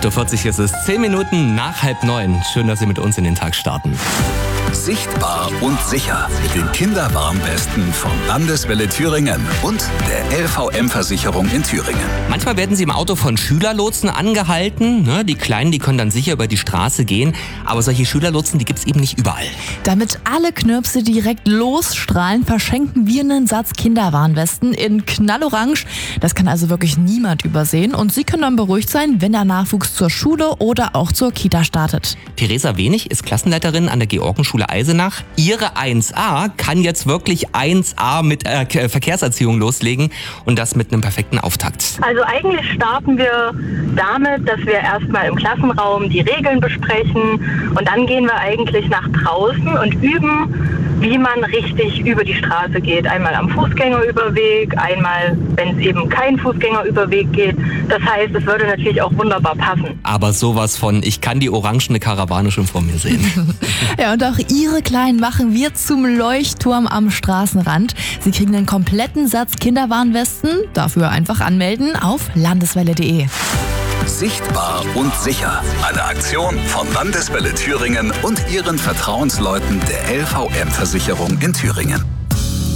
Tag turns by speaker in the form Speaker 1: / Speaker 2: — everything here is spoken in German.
Speaker 1: 8.40 Uhr ist es, 10 Minuten nach 8:30. Schön, dass Sie mit uns in den Tag starten.
Speaker 2: Sichtbar und sicher. Den Kinderwarnwesten von Landeswelle Thüringen und der LVM-Versicherung in Thüringen.
Speaker 1: Manchmal werden Sie im Auto von Schülerlotsen angehalten. Die Kleinen, die können dann sicher über die Straße gehen. Aber solche Schülerlotsen, die gibt's eben nicht überall.
Speaker 3: Damit alle Knirpse direkt losstrahlen, verschenken wir einen Satz Kinderwarnwesten in Knallorange. Das kann also wirklich niemand übersehen. Und Sie können dann beruhigt sein, wenn der Nachwuchs zur Schule oder auch zur Kita startet.
Speaker 1: Theresa Wenig ist Klassenleiterin an der Georgenschule Eisenach. Ihre 1a kann jetzt wirklich 1a mit Verkehrserziehung loslegen und das mit einem perfekten Auftakt.
Speaker 4: Also eigentlich starten wir damit, dass wir erstmal im Klassenraum die Regeln besprechen und dann gehen wir eigentlich nach draußen und üben, wie man richtig über die Straße geht. Einmal am Fußgängerüberweg, einmal, wenn es eben kein Fußgängerüberweg geht. Das heißt, es würde natürlich auch wunderbar passen.
Speaker 1: Aber sowas von, ich kann die orangene Karawane schon vor mir sehen.
Speaker 3: Ja, und auch Ihre Kleinen machen wir zum Leuchtturm am Straßenrand. Sie kriegen einen kompletten Satz Kinderwarnwesten. Dafür einfach anmelden auf landeswelle.de.
Speaker 2: Sichtbar und sicher. Eine Aktion von Landeswelle Thüringen und ihren Vertrauensleuten der LVM-Versicherung in Thüringen.